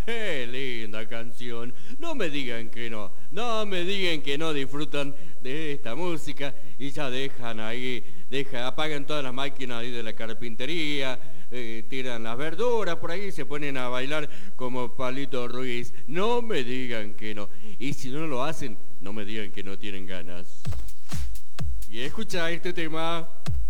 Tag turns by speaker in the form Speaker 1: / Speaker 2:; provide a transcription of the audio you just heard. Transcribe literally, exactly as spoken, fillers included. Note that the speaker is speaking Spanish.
Speaker 1: qué linda canción. No me digan que no. No me digan que no disfrutan de esta música y ya dejan ahí, deja, apagan todas las máquinas ahí de la carpintería, eh, tiran las verduras por ahí y se ponen a bailar como Palito Ruiz. No me digan que no. Y si no lo hacen, no me digan que no tienen ganas. Y escucha este tema.